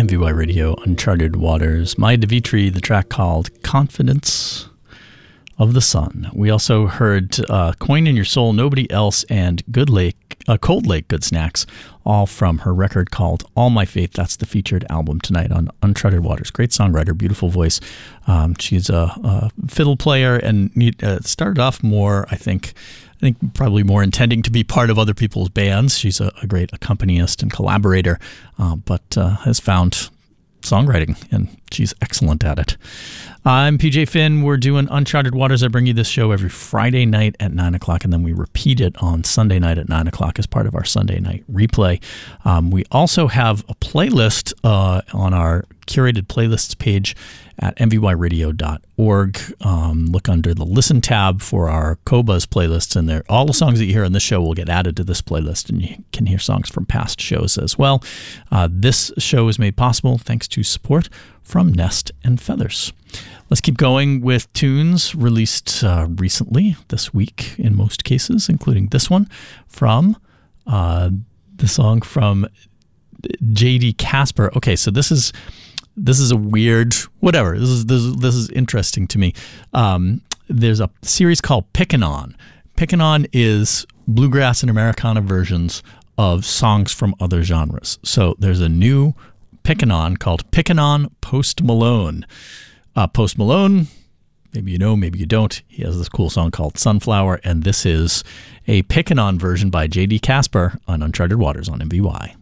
MVY Radio, Uncharted Waters. Maya Devitri, the track called Confidence of the Sun. We also heard Coin in Your Soul, Nobody Else, and Cold Lake, Good Snacks, all from her record called All My Faith. That's the featured album tonight on Uncharted Waters. Great songwriter, beautiful voice. She's a fiddle player and started off more, I think probably more intending to be part of other people's bands. She's a great accompanist and collaborator, but has found songwriting, and she's excellent at it. I'm PJ Finn. We're doing Uncharted Waters. I bring you this show every Friday night at 9 o'clock, and then we repeat it on Sunday night at 9 o'clock as part of our Sunday night replay. We also have a playlist on our curated playlists page at mvyradio.org. Look under the Listen tab for our Qobuz playlists, and there all the songs that you hear on this show will get added to this playlist, and you can hear songs from past shows as well. This show is made possible thanks to support from Nest and Feathers. Let's keep going with tunes released recently, this week in most cases, including this one from the song from J.D. Casper. Okay, so this is a weird, whatever. This is interesting to me. There's a series called Pickin' On. Pickin' On is bluegrass and Americana versions of songs from other genres. So there's a new Pickin' On called Pickin' On Post Malone. Post Malone, maybe you know, maybe you don't. He has this cool song called Sunflower, and this is a Pickin' On version by J.D. Casper on Uncharted Waters on MVY.